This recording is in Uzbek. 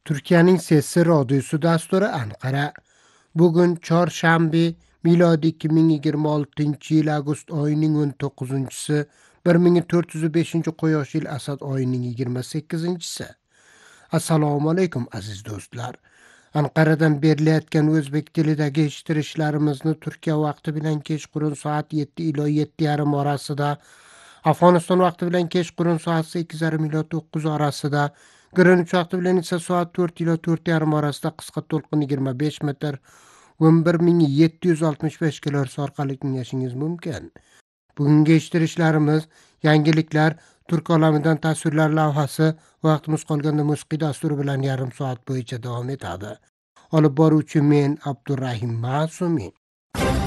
Türkiye'nin Sesi Radyosu dasturi Ankara. Bugün çarşamba miladi 2026 yıl Ağustos ayının 19-sı 1405 Qo'yosh yil Asad ayının 28-si. Assalomu alaykum aziz do'stlar. Ankara'dan berilayotgan o'zbek tilidagi eshittirishlarimizni Turkiya vaqti bilan kechqurun soat 7 ila 7:30 orasida, Afg'oniston vaqti bilan kechqurun soat 8:30 ila 9 orasida, Greenwich vaqti bilan esa soat 4 ila 4:30 orasida qisqa to'lqin 25 metr 11765 kHz orqali tinglashingiz mumkin. Bugungi eshittirishlarimiz, yangiliklar, turk olamidan tasvirlar lavhasi, vaqtimiz qolganda musiqiy dasturi bilan yarim soat bo'yicha davom etadi. Olib boruvchi men Abdurrahim Ma'sumi.